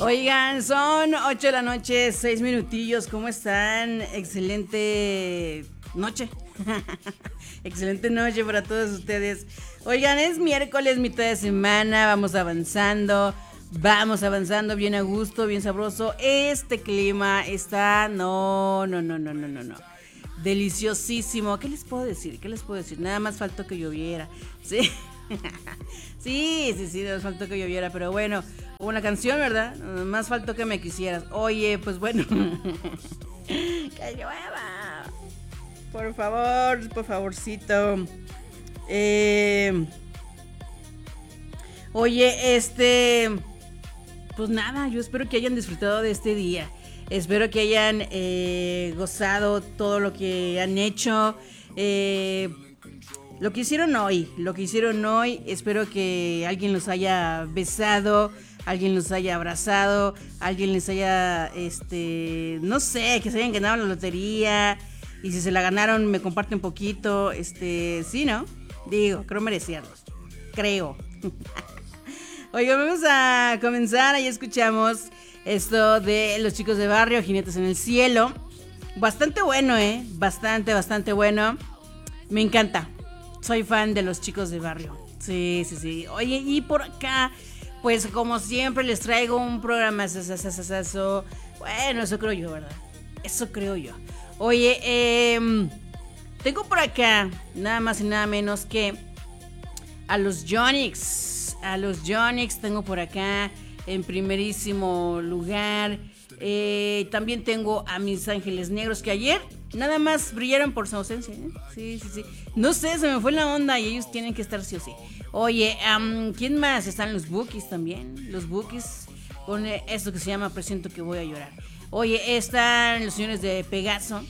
Oigan, son 8 de la noche, 6 minutillos. ¿Cómo están? Excelente noche. Excelente noche para todos ustedes. Oigan, es miércoles, mitad de semana. Vamos avanzando bien a gusto, bien sabroso. Este clima está... No. Deliciosísimo. ¿Qué les puedo decir? Nada más faltó que lloviera. Sí. Sí, nos faltó que lloviera, pero bueno, hubo una canción, ¿verdad? Más faltó que me quisieras. Oye, pues bueno. ¡Que llueva! Por favorcito. Oye, pues nada, yo espero que hayan disfrutado de este día. Espero que hayan gozado todo lo que han hecho. Lo que hicieron hoy, espero que alguien los haya besado, alguien los haya abrazado, alguien les haya, no sé, que se hayan ganado la lotería. Y si se la ganaron, me comparte un poquito, sí, ¿no? Digo, creo merecerlos, creo. Oigan, vamos a comenzar, ahí escuchamos esto de Los Chicos de Barrio, Jinetes en el Cielo. Bastante bueno, bastante bueno. Me encanta. Soy fan de Los Chicos de Barrio. Sí. Oye, y por acá, pues como siempre les traigo un programa. Bueno, eso creo yo, ¿verdad? Eso creo yo. Oye, tengo por acá nada más y nada menos que a los Yonix. Tengo por acá en primerísimo lugar. También tengo a Mis Ángeles Negros, que ayer nada más brillaron por su ausencia, ¿eh? Sí. No sé, se me fue la onda y ellos tienen que estar sí o sí. Oye, ¿quién más? Están los Bookies también. Los Bookies con esto que se llama Presiento que voy a llorar. Oye, están los señores de Pegaso.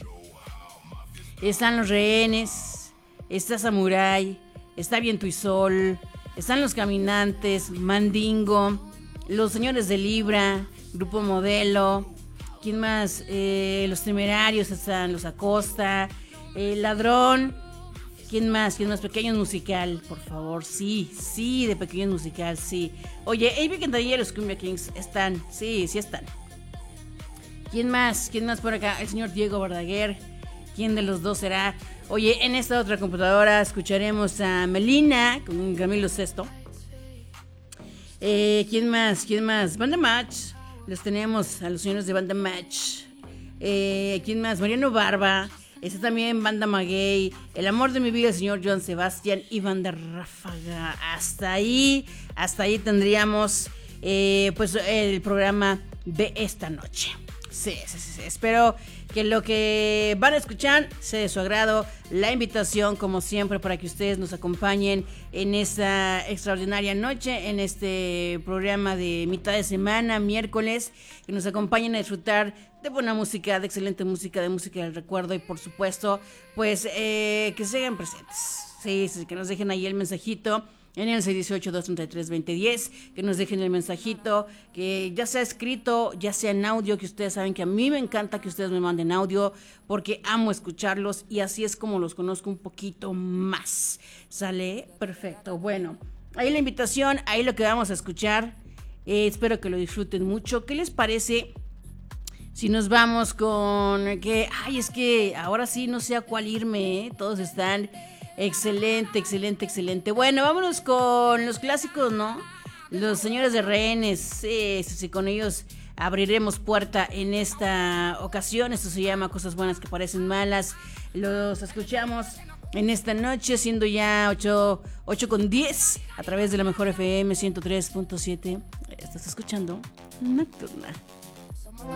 Están los Rehenes. Está Samurai. Está Viento y Sol. Están los Caminantes. Mandingo. Los señores de Libra. Grupo Modelo. ¿Quién más? Los Temerarios, están los Acosta. Ladrón. ¿Quién más? Pequeños Musical, por favor. Sí, de Pequeños Musical, sí. Oye, Avi Cantadilla y los Cumbia Kings están. Sí están. ¿Quién más por acá? El señor Diego Verdaguer. ¿Quién de los dos será? Oye, en esta otra computadora escucharemos a Melina con Camilo Sesto. ¿Quién más? Banda Match. Los tenemos a los señores de Banda Match. ¿Quién más? Mariano Barba. Está también Banda Maguey. El amor de mi vida, el señor Joan Sebastián. Y Banda Ráfaga. Hasta ahí tendríamos pues el programa de esta noche. Sí. Espero que lo que van a escuchar sea de su agrado. La invitación, como siempre, para que ustedes nos acompañen en esta extraordinaria noche, en este programa de mitad de semana, miércoles, que nos acompañen a disfrutar de buena música, de excelente música, de música del recuerdo y, por supuesto, pues que se hagan presentes. Sí, que nos dejen ahí el mensajito en el 618-233-2010, que nos dejen el mensajito, que ya sea escrito, ya sea en audio, que ustedes saben que a mí me encanta que ustedes me manden audio, porque amo escucharlos y así es como los conozco un poquito más. ¿Sale? Perfecto. Bueno, ahí la invitación, ahí lo que vamos a escuchar. Espero que lo disfruten mucho. ¿Qué les parece si nos vamos con que, es que ahora sí no sé a cuál irme, ¿eh? Todos están... Excelente. Bueno, vámonos con los clásicos, ¿no? Los señores de Rehenes. Sí, con ellos abriremos puerta en esta ocasión. Esto se llama Cosas Buenas que Parecen Malas. Los escuchamos en esta noche, siendo ya 8:10 a través de la mejor FM 103.7. Estás escuchando Nocturna.